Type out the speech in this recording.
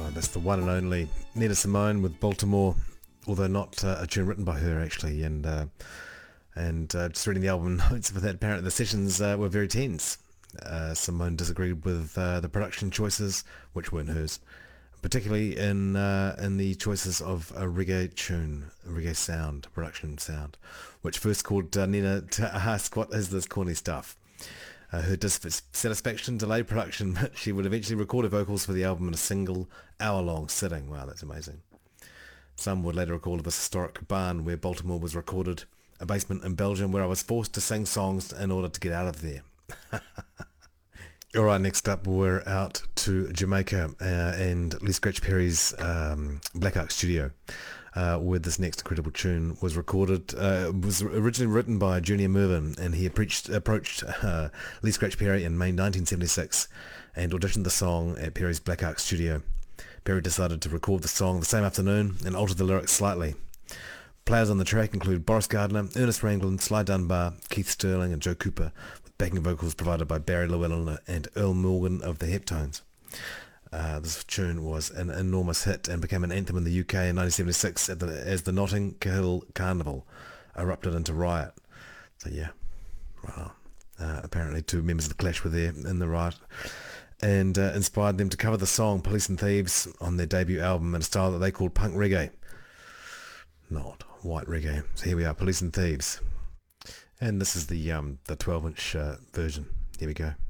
That's the one and only Nina Simone with Baltimore, although not a tune written by her actually. And just reading the album notes for that, apparently the sessions were very tense. Simone disagreed with the production choices, which weren't hers, particularly in the choices of a reggae tune, a reggae sound, production sound, which first called Nina to ask, "What is this corny stuff?" Her dissatisfaction delayed production, but she would eventually record her vocals for the album in a single hour-long sitting. Wow, that's amazing. Some would later recall of this historic barn where Baltimore was recorded, a basement in Belgium where I was forced to sing songs in order to get out of there. Alright, next up we're out to Jamaica and Lee Scratch Perry's Black Ark Studio, where this next incredible tune was recorded. It was originally written by Junior Mervyn, and he approached Lee Scratch Perry in May 1976 and auditioned the song at Perry's Black Ark Studio. Perry decided to record the song the same afternoon and alter the lyrics slightly. Players on the track include Boris Gardner, Ernest Ranglin, Sly Dunbar, Keith Sterling and Joe Cooper, with backing vocals provided by Barry Llewellyn and Earl Morgan of the Heptones. This tune was an enormous hit and became an anthem in the UK in 1976 as the Notting Hill Carnival erupted into riot. So yeah, wow. Apparently two members of the Clash were there in the riot, and inspired them to cover the song Police and Thieves on their debut album in a style that they called punk reggae, not white reggae. So here we are, Police and Thieves, and this is the 12-inch version. Here we go.